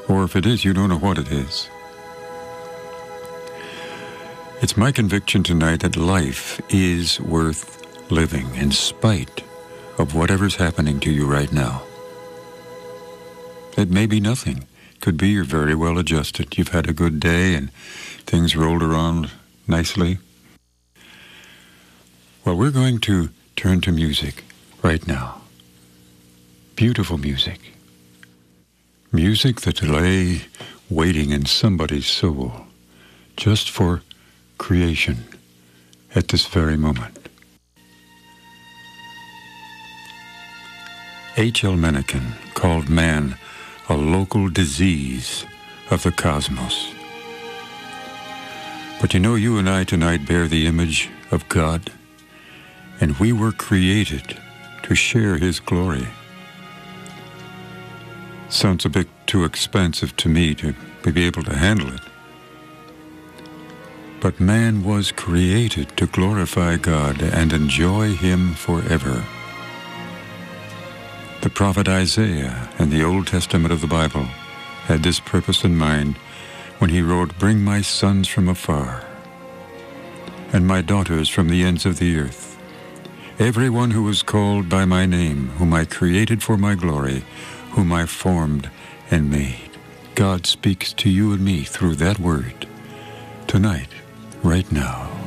Or if it is, you don't know what it is. It's my conviction tonight that life is worth living in spite of whatever's happening to you right now. It may be nothing. Could be you're very well adjusted. You've had a good day and things rolled around nicely. Well, we're going to turn to music right now. Beautiful music. Music that lay waiting in somebody's soul just for creation at this very moment. H.L. Mencken called man a local disease of the cosmos. But you know, you and I tonight bear the image of God, and we were created to share His glory. Sounds a bit too expensive to me to be able to handle it. But man was created to glorify God and enjoy Him forever. The prophet Isaiah in the Old Testament of the Bible had this purpose in mind when he wrote, "Bring my sons from afar, and my daughters from the ends of the earth, everyone who is called by my name, whom I created for my glory, whom I formed and made." God speaks to you and me through that word tonight, right now.